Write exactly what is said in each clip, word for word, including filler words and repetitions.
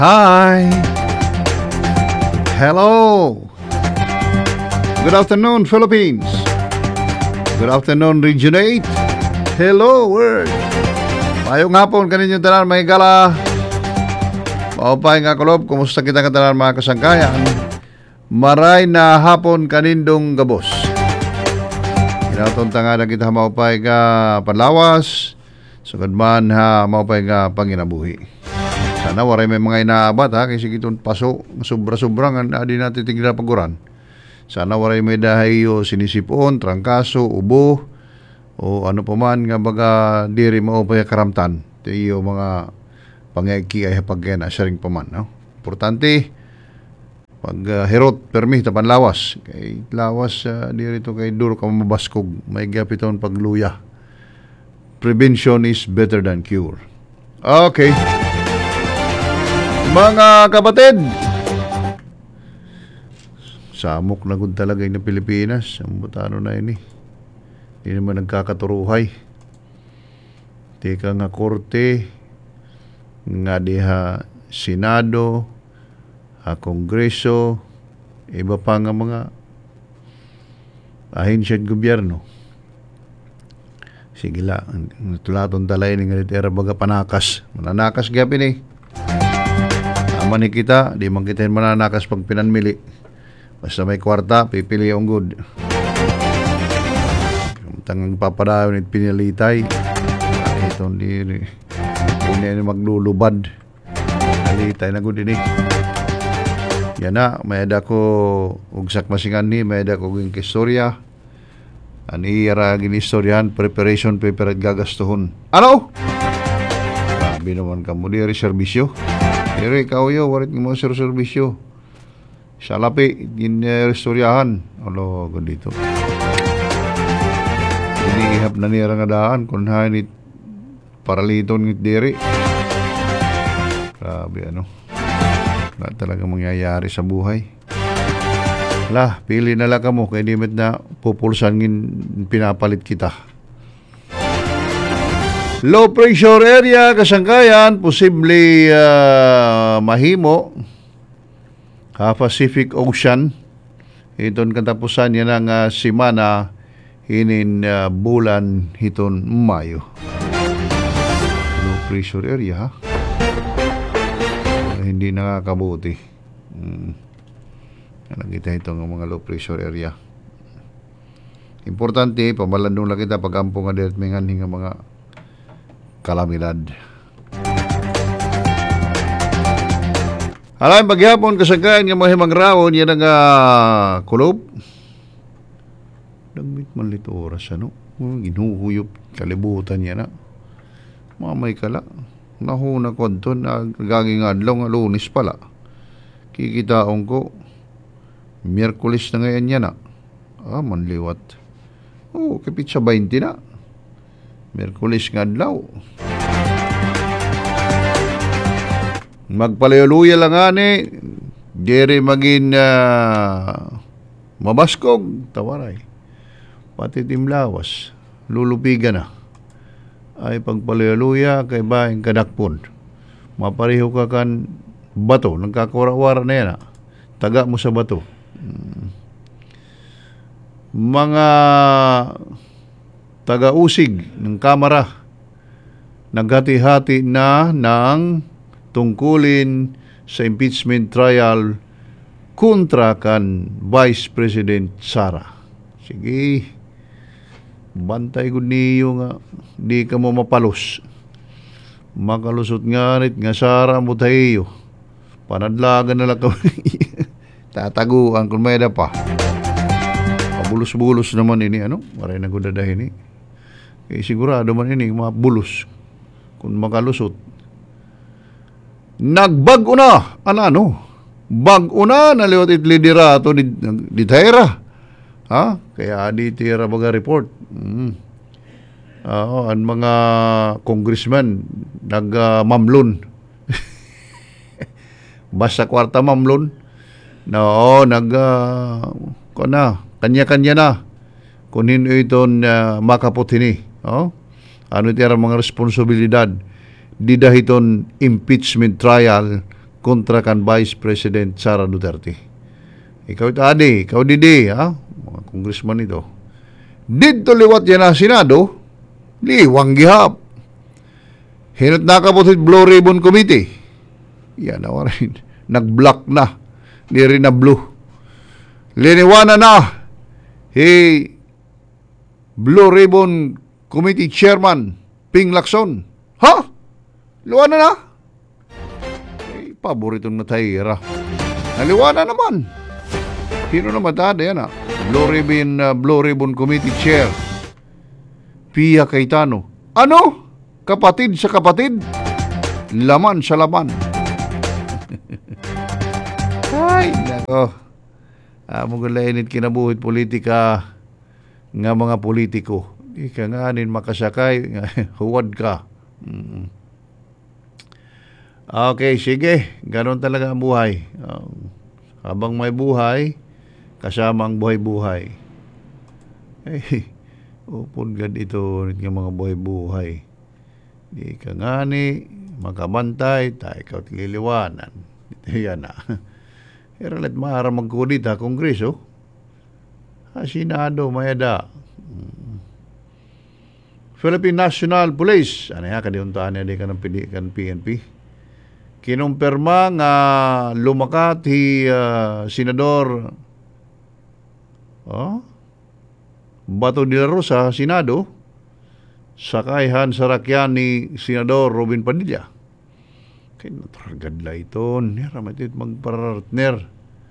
Hi! Hello! Good afternoon, Philippines! Good afternoon, Region eight! Hello, world! Mayong hapon kaninyong tanan, may gala. Maupay nga kulob, kumusta kita katanan mga kasangkayan? Maray na hapon kanindong gabos. Inatunta nga na kita maupay ka panlawas. Sugad man ha maupay ka panginabuhi. Sana waray may mga inaabat ha, kasi kitong paso, sobra-sobra nga adi natin tigla paguran. Sana waray may dahayo sinisipon, trangkaso, ubo, o ano pa man nga baga diri mo pa karamtan. Tiyo mga pangayki ay hapagyan asaring pa man. No? Importante, pag uh, hirot, permi, tapan lawas. Kay lawas uh, diri to kay duro ka mabaskog, may gapiton pagluya. Prevention is better than cure. Okay. Mga kapatid, samok na gud talaga yung Pilipinas. Ang butano na ini. Hindi naman nagkakaturuhay. Tika nga korte, nga diha Senado, ha Kongreso, iba pa nga mga ahensyad gobyerno. Sige la, natulaton talay ni nga litera baga panakas. Mananakas gapin eh. Aman ni kita, di man kita mananakas pag pinanmili. Basta may kwarta, pipili yung good. Tangang papadayon at pinilitay. Itong di, kung na maglulubad. Pinilitay na good din eh. Yan na, may ada ko ugsak masingan ni, may ada ko yung kistorya. Ang iyara ginistoryahan, preparation paper at gagastuhon. Ano? Sabi naman ka mo, di serbisyo. Pero ikaw yo, warit mo sir serbisyo. Sa lapi, ginistoryahan. Alo, ganito. Inihap na niya nga daan, kung hanit paraliton ngit diri. Grabe ano. Wala talaga mangyayari sa buhay. Lah, pili na lang ka mo, kaya di met na pupulsan ngin pinapalit kita. Low pressure area, kasangkayan, posible uh, mahimo, ha, Pacific Ocean. Iton katapusan yan ang uh, simana, hinin uh, bulan hiton Mayo. Low pressure area, ha? Uh, hindi nakakabuti. Hmm. Nakita ito ng mga low pressure area. Importante, pamalandong lang kita pag-ampo nga diret may nga mga kalamidad. Alam, paghapon kasangkayan nga mga himang rawon, yan ang uh, kulob. Dagmit man lito oras, ano? Ginuhuyop, kalibutan yan, na. Mamay kala. Nahuna ko ito, nagaging adlaw nga lunis pala. Kikitaong ko, Miyerkules na ngayon yan, na. Ah, manliwat. Oh, kapit sa twenty na. Miyerkules nga adlaw. Magpalayoluya lang ani, dere magin uh, mabaskog, tawaray. Pati timlawas, lulupigan na. Ay pagpalayoluya kay baing kadakpon. Mapariho ka kan bato, nagkakawara-wara na yan. Ha? Taga mo sa bato. Hmm. Mga taga-usig ng kamara, naghati-hati na ng tungkulin sa impeachment trial kontra kan Vice President Sara. Sige, bantay ko niyo nga, di ka mo mapalos. Makalusot nga rin, nga Sara mo tayo. Panadlagan na lang ka. Tataguan kung may da pa. Pabulos-bulos naman ini, ano? Maray na gudadahin ini. Eh, sigurado man ini, mabulos. Kung makalusot. Nagbago na, ano, ano? Bago na, naliwat it liderato di, di tera. Ha? Kaya di tera baga report. Mm. Uh, ang mga congressman, nag-mamlon. Uh, Basta kwarta mamlon. No, nag, uh, ko na, kanya-kanya na. Kunin ito uh, makapot ini. Oh? Ano tira mga responsibilidad? Di dahiton impeachment trial kontra kan Vice President Sara Duterte. Ikaw ito, adi, ikaw didi, ha? Mga congressman ito. Dito liwat yan na Senado, liwang gihap. Hinat nakabutit Blue Ribbon Committee. Yan na rin. Nag-block na. Di rin na blue. Liniwana na. Hey, Blue Ribbon Committee Chairman Ping Lacson. Ha? Luwana na? Ay, paboritong natahira. Naliwana naman. Sino naman tada yan, ha? Blue Ribbon, uh, Blue Ribbon Committee Chair Pia Cayetano. Ano? Kapatid sa kapatid? Laman sa laman. Ay, nako. Ah, mugulainit kinabuhit politika nga mga politiko. Ika nga nin makasakay, huwad ka. Mm. Okay, sige. Ganon talaga ang buhay. Uh, habang may buhay, kasama ang buhay-buhay. Eh, upon gad ito ng mga buhay-buhay. Di ka nga ni, makabantay, tayo ikaw liliwanan. Ito yan na. Pero let maara magkudit ha, Kongreso. Ha, Senado, mayada. Hmm. Philippine National Police. Ano yan, kadiuntaan niya di ka ng P N P. Kinumpirma nga lumakat hi uh, Senador oh, Bato de la Rosa, Senado, sakayhan sa rakyan ni Senador Robin Padilla. Kaya natargadla ito. Nira matit magpartner.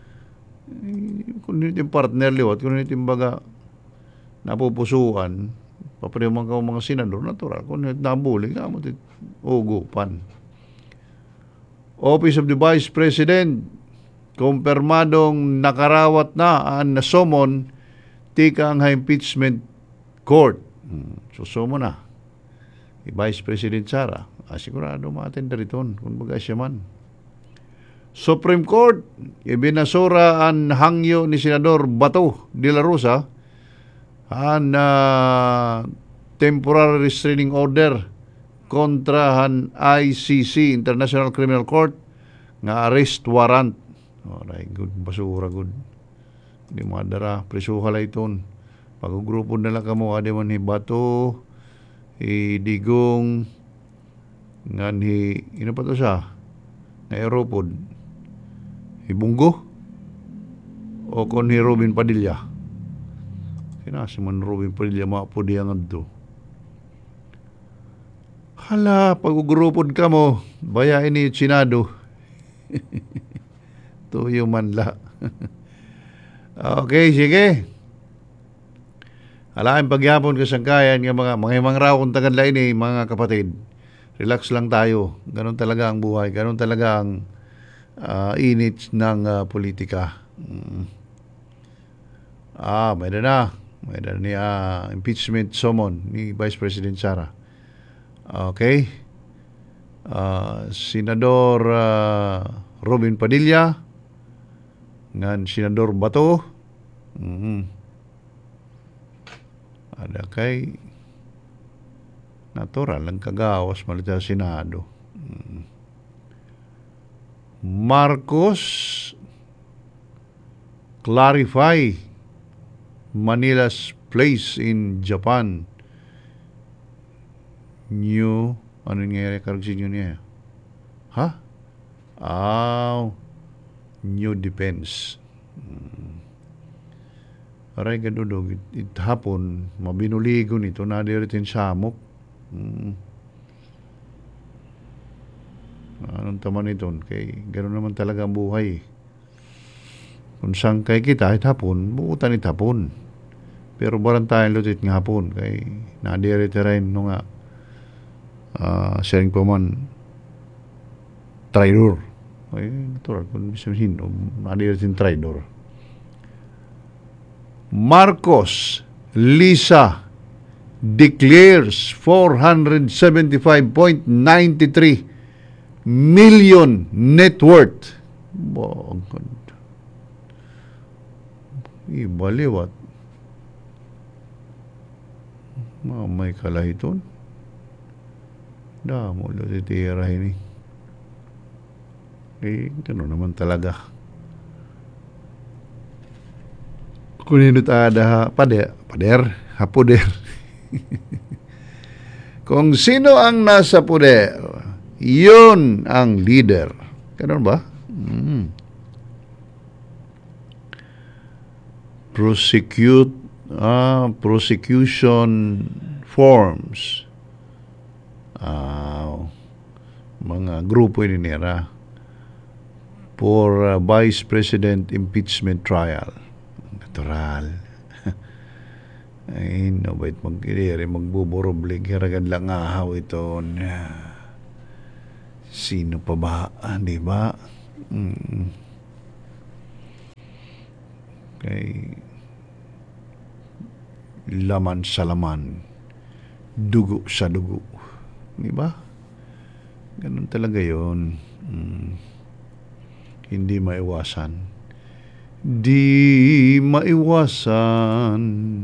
Kung hindi partner liwat, kung hindi baga napupusuan, papareman ka mga senador, natural. Kung hindi nabuli ka, matit ugupan. Office of the Vice President, kumpirmadong nakarawat na ang nasomon tika ang impeachment court. Hmm. Susumo na. Si Vice President Sara. Ah, sigurado ma-attend riton kung baga siya man. Supreme Court, ibinasura ang hangyo ni Senador Bato de la Rosa ang uh, temporary restraining order kontra han I C C, International Criminal Court, nga arrest warrant. Alright, good. Basura, good. Hindi mga dara. Prisuhala iton. Pag-grupo na lang kamo, adi man ni Bato, hi Digong, nga ni, ino pa to siya? Na Aeropod. Hi Bungo? O kon ni Robin Padilla? Kinasi man Robin Padilla, maapod yang adto. Hala, pag-ugrupod ka mo, bayain ni Senado. Tuyo man la. Okay, sige. Alain pagyapon kasangkayan ng mga mga mga raw kung tagan lain eh, mga kapatid. Relax lang tayo. Ganon talaga ang buhay. Ganon talaga ang uh, init ng uh, politika. Mm. Ah, may na. May na ni uh, impeachment summon ni Vice President Sara. Okay. Uh, Senador uh, Robin Padilla, ngan Senador Bato, mm-hmm. Ada kay natural lang kagawas malita sa Senado. Mm. Marcos clarify Manila's place in Japan. New, ano nangyayari karagsin yun niya? Ha? Ah, new defense. Hmm. Aray gadudog, it, it hapon, mabinuligo nito, nadiritin samok. Hmm. Anong taman ito? Kay, gano'n naman talaga ang buhay. Kung saan kay kita, it hapon, buutan it hapon. Pero barang tayong lutit ng hapon, kay nadirita rin nung nga, Uh, sharing pa man traidor ay natural kung sabihin nadirating traidor. Marcos Lisa declares four hundred seventy-five point nine three million net worth. Bogod ibaliwat mamay kalahiton. Dah, mula titira ini. Eh, gano'n naman talaga. Kunino tada pader, pader, hapoder. Kung sino ang nasa poder, yun ang leader. Ganun ba? Hmm. Prosecute, ah, prosecution forms. Ah, mga grupo ini nila for uh, Vice President impeachment trial. Natural. Ay, no, bait mag-iri, magbuburoblig, haragan lang ahaw ito. Sino pa ba? Ah, di ba? Mm. Kay laman sa laman, dugo sa dugo. Di ba? Ganun talaga yun. Mm. Hindi maiwasan. Di maiwasan.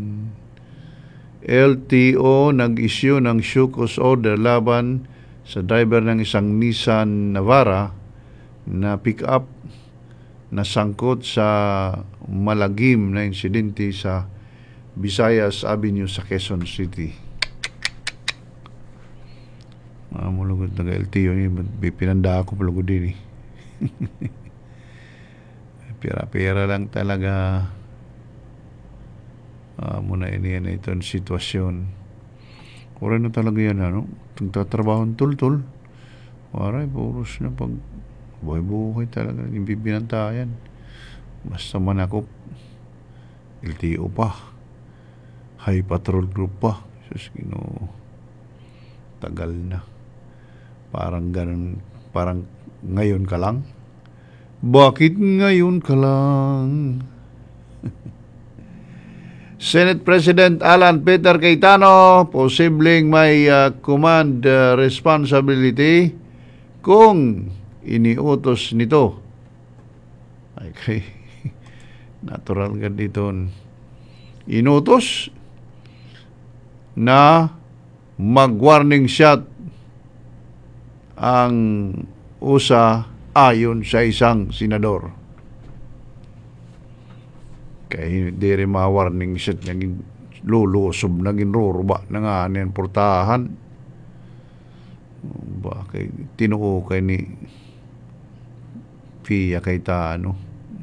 L T O nag-issue ng show cause order laban sa driver ng isang Nissan Navara na pick-up na sangkot sa malagim na insidente sa Visayas Avenue sa Quezon City. Ah, mulugod na L T O ni pinanda ako mulugod din eh. Pera-pera lang talaga. Ah, muna ini yan itong sitwasyon. Kura na talaga yan, ano? Tagtatrabaho tul-tul. Waray, puros na pag buhay-buhay talaga. Yung bibinantayan. Basta manakop. L T O pa. High patrol group pa. Sus, Ginoo. Tagal na. Parang ganun. Parang ngayon ka lang. Bakit ngayon ka lang? Senate President Alan Peter Cayetano posibleng may uh, command uh, responsibility kung iniutos nito. Okay. Natural ka dito. Inutos na mag-warning shot ang U S A ayon sa isang senador. Kaya hindi rin ma-warning shot naging lulusob, naging ruruba na nga niyan portahan. Bakit tinuo kay ni Pia Cayetano.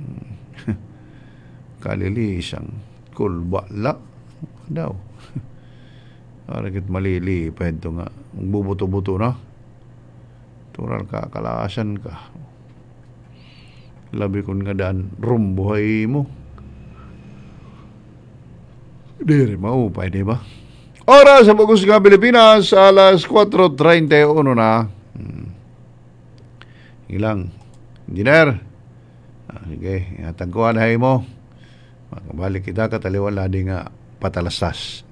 Kalili isang kulba la daw. Arakit malili pa ito nga. Magbubuto-buto na. Tural ka, kalasan ka. Labi kun nga daan rumbuhay mo. Diri maupay, di ba? Oras sa Bagus nga Pilipinas, alas four thirty-one na. Hmm. Ilang. Engineer. Ah, sige, tagkuhan hay mo. Makabalik kita kataliwala di nga patalastas.